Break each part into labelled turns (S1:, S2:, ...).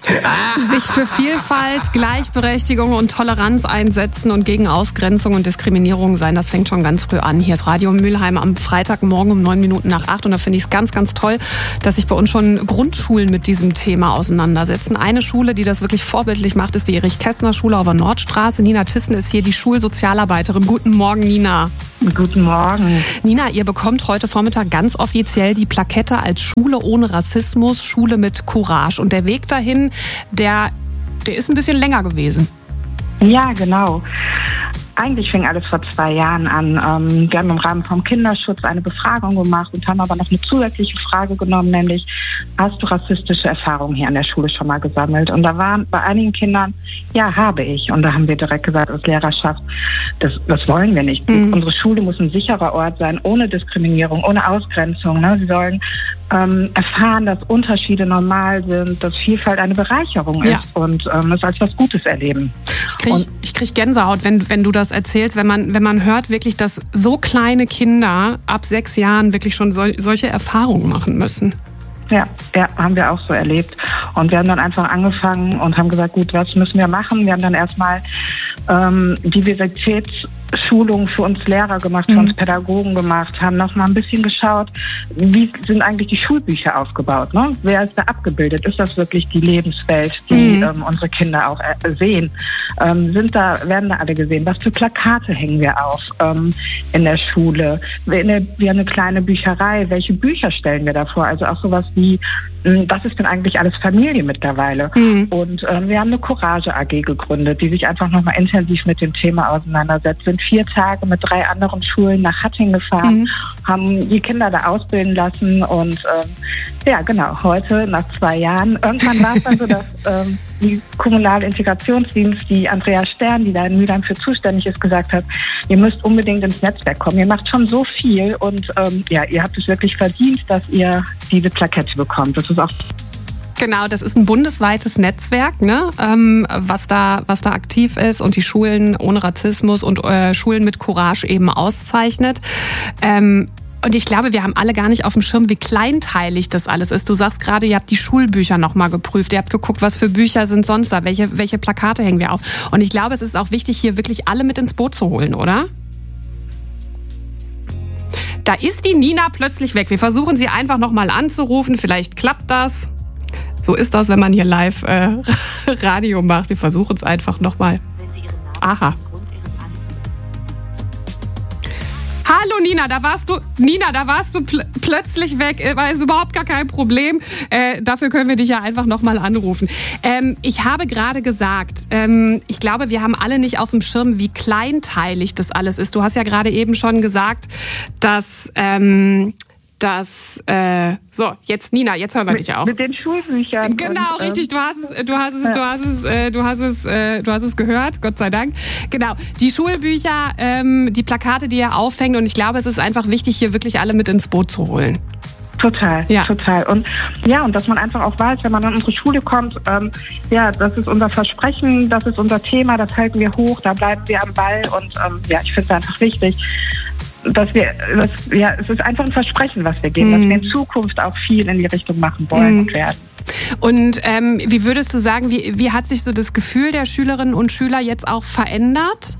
S1: Sich für Vielfalt, Gleichberechtigung und Toleranz einsetzen und gegen Ausgrenzung und Diskriminierung sein, das fängt schon ganz früh an. Hier ist Radio Mülheim am Freitagmorgen um 7:09. Und da finde ich es ganz, ganz toll, dass sich bei uns schon Grundschulen mit diesem Thema auseinandersetzen. Eine Schule, die das wirklich vorbildlich macht, ist die Erich-Kästner-Schule auf der Nordstraße. Nina Thyssen ist hier die Schulsozialarbeiterin. Guten Morgen, Nina.
S2: Guten Morgen.
S1: Nina, ihr bekommt heute Vormittag ganz offiziell die Plakette als Schule ohne Rassismus, Schule mit Courage. Und der Weg dahin, der ist ein bisschen länger gewesen.
S2: Ja, genau. Eigentlich fing alles vor 2 Jahren an. Wir haben im Rahmen vom Kinderschutz eine Befragung gemacht und haben aber noch eine zusätzliche Frage genommen, nämlich, hast du rassistische Erfahrungen hier an der Schule schon mal gesammelt? Und da waren bei einigen Kindern, ja, habe ich. Und da haben wir direkt gesagt als Lehrerschaft, das wollen wir nicht. Unsere Schule muss ein sicherer Ort sein, ohne Diskriminierung, ohne Ausgrenzung. Ne? Sie sollen erfahren, dass Unterschiede normal sind, dass Vielfalt eine Bereicherung ist und es als was Gutes erleben.
S1: Ich krieg Gänsehaut, wenn du das erzählst, wenn man hört wirklich, dass so kleine Kinder ab 6 Jahren wirklich schon solche Erfahrungen machen müssen.
S2: Ja, haben wir auch so erlebt. Und wir haben dann einfach angefangen und haben gesagt, gut, was müssen wir machen? Wir haben dann erstmal Diversitätsschulung für uns Lehrer gemacht, für uns Pädagogen gemacht, haben noch mal ein bisschen geschaut, wie sind eigentlich die Schulbücher aufgebaut, ne? Wer ist da abgebildet? Ist das wirklich die Lebenswelt, die unsere Kinder auch sehen? Werden da alle gesehen? Was für Plakate hängen wir auf in der Schule? Wir haben eine kleine Bücherei. Welche Bücher stellen wir da vor? Also auch sowas wie, was ist denn eigentlich alles Familie mittlerweile? Und wir haben eine Courage AG gegründet, die sich einfach nochmal intensiv mit dem Thema auseinandersetzt. Sind 4 Tage mit 3 anderen Schulen nach Hattingen gefahren, haben die Kinder da ausbilden lassen und heute nach 2 Jahren, irgendwann war es dann so, dass die kommunale Integrationsdienst, die Andrea Stern, die da in Mülheim für zuständig ist, gesagt hat, ihr müsst unbedingt ins Netzwerk kommen. Ihr macht schon so viel und ihr habt es wirklich verdient, dass ihr diese Plakette bekommt. Das ist auch
S1: Genau, das ist ein bundesweites Netzwerk, ne, was da aktiv ist und die Schulen ohne Rassismus und Schulen mit Courage eben auszeichnet. Und ich glaube, wir haben alle gar nicht auf dem Schirm, wie kleinteilig das alles ist. Du sagst gerade, ihr habt die Schulbücher nochmal geprüft. Ihr habt geguckt, was für Bücher sind sonst da, welche Plakate hängen wir auf. Und ich glaube, es ist auch wichtig, hier wirklich alle mit ins Boot zu holen, oder? Da ist die Nina plötzlich weg. Wir versuchen sie einfach nochmal anzurufen. Vielleicht klappt das. So ist das, wenn man hier live Radio macht. Wir versuchen es einfach nochmal. Aha. Hallo Nina, da warst du plötzlich weg. War jetzt überhaupt gar kein Problem. Dafür können wir dich ja einfach nochmal anrufen. Ich habe gerade gesagt, ich glaube, wir haben alle nicht auf dem Schirm, wie kleinteilig das alles ist. Du hast ja gerade eben schon gesagt, dass so, jetzt Nina, jetzt hören wir dich auch.
S2: Mit den Schulbüchern.
S1: Genau, und, richtig, du hast es gehört, Gott sei Dank. Genau, die Schulbücher, die Plakate, die ihr aufhängt, und ich glaube, es ist einfach wichtig, hier wirklich alle mit ins Boot zu holen.
S2: Total, total. Und dass man einfach auch weiß, wenn man an unsere Schule kommt, das ist unser Versprechen, das ist unser Thema, das halten wir hoch, da bleiben wir am Ball und ich finde es einfach wichtig, es ist einfach ein Versprechen, was wir geben, dass wir in Zukunft auch viel in die Richtung machen wollen und werden.
S1: Und wie würdest du sagen, wie hat sich so das Gefühl der Schülerinnen und Schüler jetzt auch verändert?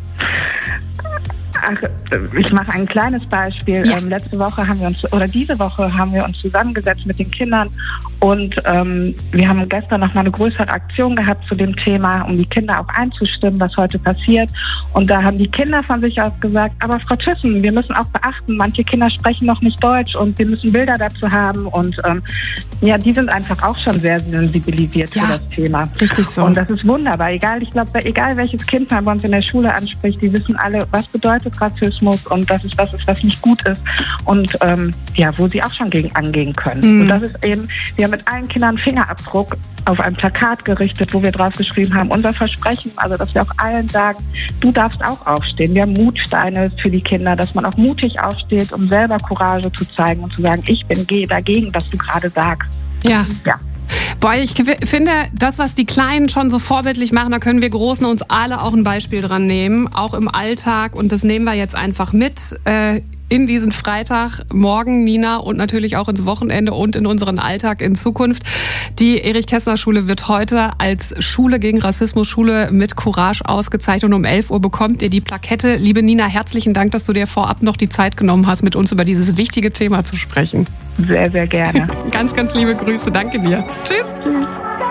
S2: Ich mache ein kleines Beispiel. Ja. Diese Woche haben wir uns zusammengesetzt mit den Kindern und wir haben gestern noch mal eine größere Aktion gehabt zu dem Thema, um die Kinder auch einzustimmen, was heute passiert. Und da haben die Kinder von sich aus gesagt, aber Frau Thyssen, wir müssen auch beachten, manche Kinder sprechen noch nicht Deutsch und wir müssen Bilder dazu haben. Und die sind einfach auch schon sehr sensibilisiert für das Thema.
S1: Richtig so.
S2: Und das ist wunderbar. Egal welches Kind man bei uns in der Schule anspricht, die wissen alle, was bedeutet Rassismus und dass es was ist, was nicht gut ist und wo sie auch schon gegen angehen können. Und das ist eben, wir haben mit allen Kindern einen Fingerabdruck auf ein Plakat gerichtet, wo wir drauf geschrieben haben, unser Versprechen, also dass wir auch allen sagen, du darfst auch aufstehen. Wir haben Mutsteine für die Kinder, dass man auch mutig aufsteht, um selber Courage zu zeigen und zu sagen, gehe dagegen, was du gerade sagst.
S1: Ja. Boah, ich finde, das, was die Kleinen schon so vorbildlich machen, da können wir Großen uns alle auch ein Beispiel dran nehmen, auch im Alltag. Und das nehmen wir jetzt einfach mit. in diesen Freitag, morgen, Nina, und natürlich auch ins Wochenende und in unseren Alltag in Zukunft. Die Erich-Kästner-Schule wird heute als Schule gegen Rassismus, Schule mit Courage ausgezeichnet und um 11 Uhr bekommt ihr die Plakette. Liebe Nina, herzlichen Dank, dass du dir vorab noch die Zeit genommen hast, mit uns über dieses wichtige Thema zu sprechen.
S2: Sehr, sehr gerne.
S1: Ganz, ganz liebe Grüße. Danke dir. Tschüss.